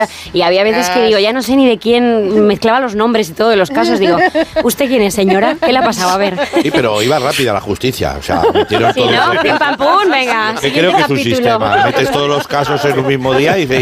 Y había veces que digo, ya no sé ni de quién, mezclaba los nombres y todo de los casos. Digo, ¿usted quién es, señora? ¿Qué le ha pasado? A ver. Sí, pero iba rápida la justicia. O sea, metieron Sí, todos ¿no? los Pim, pam, pum, venga. que creo que es un sistema. Metes todos los casos en un mismo día y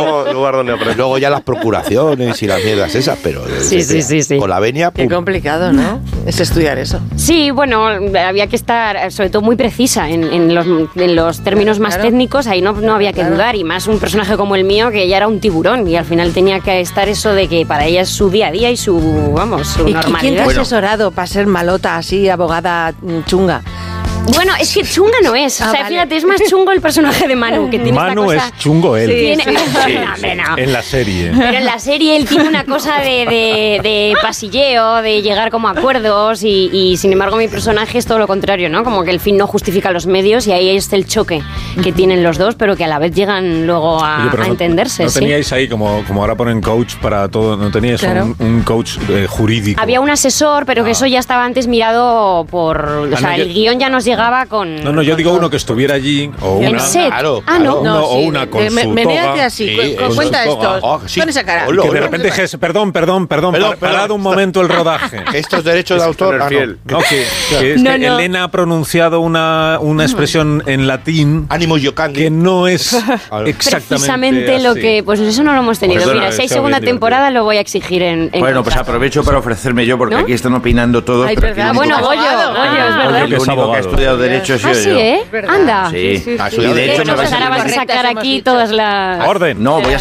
luego ya las procuraciones y las mierdas esas, pero Sí. con la venia, Qué complicado, ¿no? Es estudiar eso. Sí, bueno, había que estar sobre todo muy precisa en los términos más técnicos, ahí no había que dudar, y más un personaje como el mío que ya era un tiburón y al final tenía que estar eso de que para ella es su día a día y su normalidad. ¿Y quién te ha asesorado para ser malota así, abogada chunga? Bueno, es que chunga no es. O sea, vale. Fíjate, es más chungo el personaje de Manu, que tiene Manu esta cosa... es chungo él. No, hombre, no. En la serie. Pero en la serie él tiene una cosa de pasilleo, de llegar como a acuerdos y sin embargo mi personaje es todo lo contrario, ¿no? Como que el fin no justifica los medios y ahí es el choque que tienen los dos, pero que a la vez llegan luego a entenderse. ¿No ¿sí? teníais ahí, como ahora ponen coach para todo, no teníais un coach jurídico? Había un asesor, pero que eso ya estaba antes mirado por... O sea, el guión ya nos llegaba con... No, yo digo uno que estuviera allí o ¿En una... set? Claro, No. O una con su Menéate toga. así, Sí, cuenta con su toga. esto. Sí. Con esa cara. Hola. Que de repente dijese, perdón, parad un momento el rodaje. Estos derechos de autor. No, que es que Elena ha pronunciado una expresión en latín Ánimo yocandi. que no es exactamente Precisamente lo así. que... Pues eso no lo hemos tenido. Perdona, Mira, si hay está segunda bien temporada lo voy a exigir en Bueno, pues contrato. aprovecho para ofrecerme yo, porque ¿No? aquí están opinando todos. Ay, pero aquí verdad. el único Bueno, que- Goyo, es verdad. Oye, el que es único que ha abogado. estudiado Derecho he sido Ah, sí, yo. ¿eh? Anda. Sí. Ah, Y de hecho Bueno, me pues vais a ahora vas a correctas, sacar hemos aquí dicho. todas las... Orden. No, voy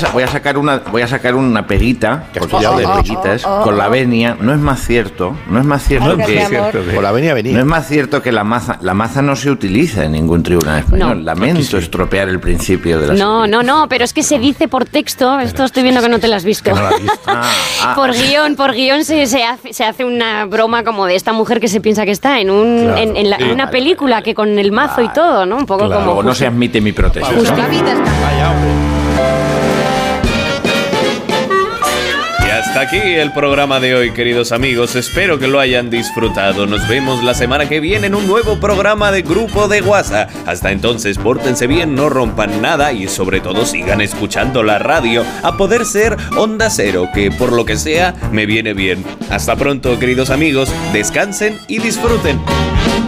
a sacar una peguita, Que has porque estudiado de Derecho. peguitas, con la venia. No es más cierto No es que... cierto que- Con la venia venía. No es más cierto que la maza no se utiliza en ningún tribunal español. No. Lamento estropear el principio de la No, pero es que se dice por texto, esto estoy viendo que no te lo has visto. Que no la has visto. Por guión se hace una broma como de esta mujer que se piensa que está en en una película que con el mazo y todo, ¿no? Un poco Claro. como... Luego no se admite mi protesta. La vida está... Y hasta aquí el programa de hoy, queridos amigos. Espero que lo hayan disfrutado. Nos vemos la semana que viene en un nuevo programa de Grupo de WhatsApp. Hasta entonces, pórtense bien, no rompan nada y sobre todo sigan escuchando la radio, a poder ser Onda Cero, que por lo que sea me viene bien. Hasta pronto, queridos amigos. Descansen y disfruten.